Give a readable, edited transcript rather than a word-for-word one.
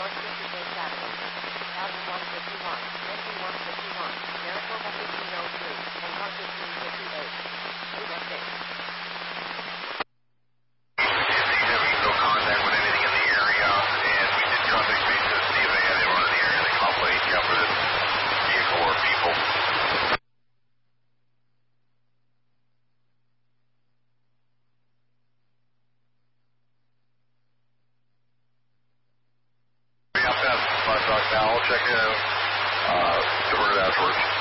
North 50 Avenue. Audi 151, engine 151, Maricopa 1503, and car 1558. Route update. Having no contact with anything in the area, and we did contact base to see if they had anyone in the area that caught plate for this vehicle or people. Now, I'll check in, convert it afterwards.